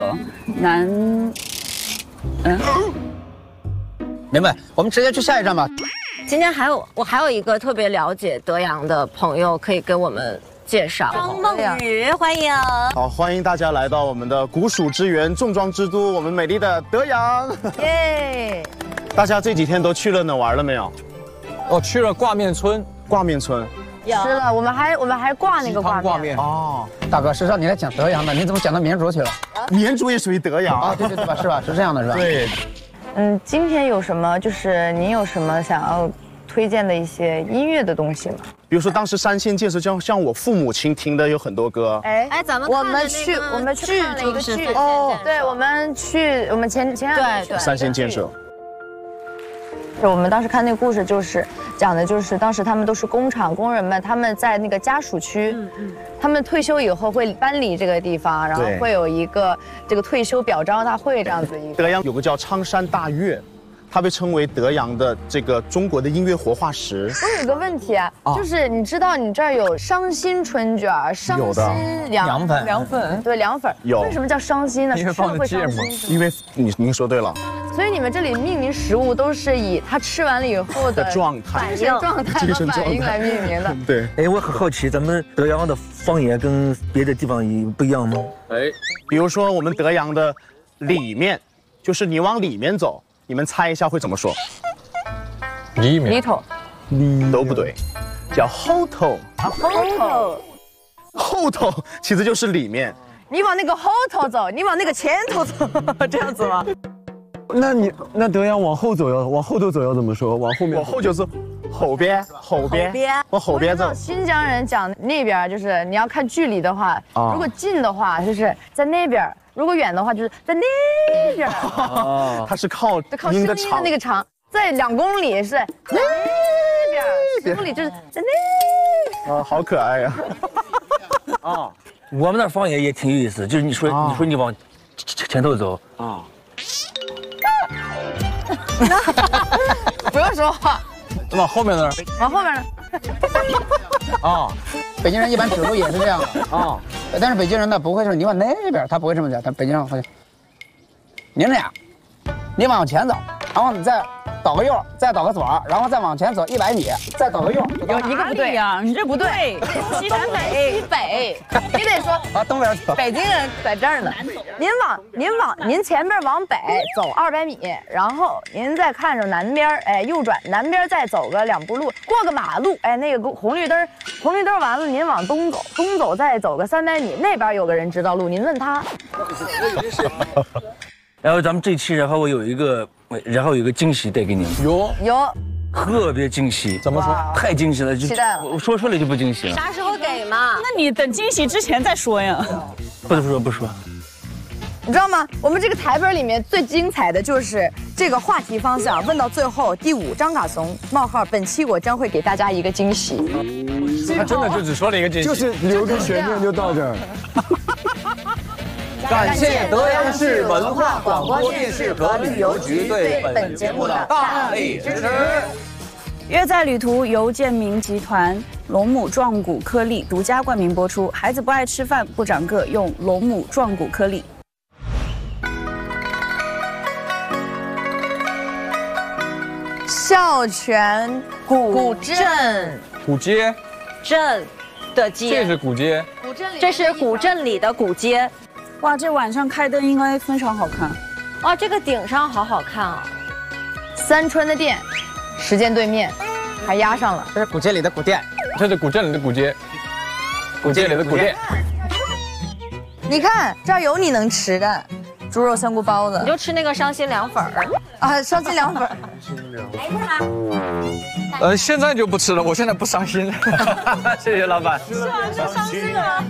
南， 明白，我们直接去下一站吧。 今天我还有一个特别了解德阳的朋友，可以给我们介绍。张梦雨，欢迎。 好，欢迎大家来到我们的古蜀之源、重装之都，我们美丽的德阳。 耶！ 大家这几天都去了哪玩了没有？ 哦，去了挂面村。 挂面村。 吃了，我们还挂那个挂面。 哦， 大哥，是让你来讲德阳的，你怎么讲到绵竹去了？ 绵竹也属于德阳啊？对吧？是吧？是这样的，是吧？ 对。 今天有什么？就是您有什么想要推荐的一些音乐的东西吗？ 比如说当时山仙剑士像我父母亲听的有很多歌。 哎，咱们我们去看了一个剧哦，对，我们前两天山仙剑士。 我们当时看那个故事，就是讲的就是当时他们都是工厂工人们，他们在那个家属区，他们退休以后会搬离这个地方，然后会有一个这个退休表彰大会这样子一个。 德阳有个叫苍山大乐，它被称为德阳的这个中国的音乐活化石。 我有个问题啊，就是你知道你这儿有伤心春卷、伤心凉粉，对，凉粉有。 为什么叫伤心呢？ 因为放的芥末。 因为您说对了。 所以你们这里命名食物都是以他吃完了以后的状态、 精神反应来命名的。 对。 哎，我很好奇，咱们德阳的方言跟别的地方不一样吗？ 哎，比如说我们德阳的里面，就是你往里面走，你们猜一下会怎么说？ 里头， 都不对，叫后头。后头其实就是里面。 你往那个后头走，你往那个前头走，这样子吗？ 那德阳往后头走要怎么说？往后面？ 往后就是后边，往后边走。 新疆人讲那边就是你要看距离的话，如果近的话就是在那边，如果远的话就是在那边。 它是靠音的长，那个长，在2公里是在那边，10公里就是在那。 啊，好可爱呀！ 啊，我们那方言也挺有意思，就是你说你往前头走啊。 不用说话， 往后面那儿， 往后面呢？ 啊，北京人一般指路也是这样的啊，但是北京人呢不会说你往那边，他不会这么讲，他北京人会，您这样，你往前走，然后你再倒个右，再倒个左，然后再往前走100米，再倒个右， 有一个不对呀，你这不对， 西南北，你得说啊东边走。 北京人在这儿呢，您前面往北走200米，然后您再看着南边，哎，右转，南边再走个2步路，过个马路，哎，那个红绿灯完了，您往东走再走个300米，那边有个人知道路，您问他。 然后咱们这期，然后有一个惊喜带给你们。 有， 特别惊喜。 怎么说？ 太惊喜了， 期待了。 我说了就不惊喜了。 啥时候给嘛？ 那你等惊喜之前再说呀。 不说。 你知道吗？我们这个台本里面最精彩的就是这个话题方向，问到最后第5，张嘎怂：本期我将会给大家一个惊喜。 他真的就只说了一个惊喜， 就是留个悬念就到这儿。 感谢德阳市文化广播电视和旅游局对本节目的大力支持。 约在旅途由建明集团龙母壮骨颗粒独家冠名播出。孩子不爱吃饭不长个，用龙母壮骨颗粒。 孝全古镇古街镇的街， 这是古街， 这是古镇里的古街。 哇，这晚上开灯应该非常好看。 哇，这个顶上好好看啊！ 三春的店，时间对面，还压上了。 这是古街里的古店， 这是古镇里的古街，古街里的古店。 你看这儿有你能吃的，猪肉香菇包子， 你就吃那个伤心凉粉儿啊，伤心凉粉。 来一份吗？ 现在就不吃了，我现在不伤心。谢谢老板。 吃完就伤心了。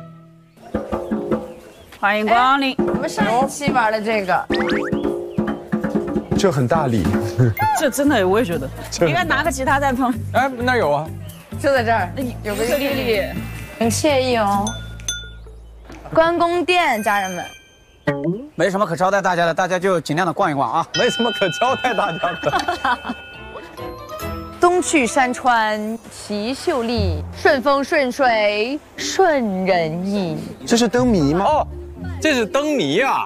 欢迎光临。 我们上一期玩的这个， 这很大礼。 这真的，我也觉得应该拿个吉他在旁。 哎，那有啊， 就在这儿，有个克里里， 很惬意哦。关公殿，家人们。 没什么可招待大家的，大家就尽量的逛一逛啊， 没什么可交代大家的。 冬去山川奇秀丽，顺风顺水顺人意。 这是灯谜吗？ 哦，这是灯谜啊。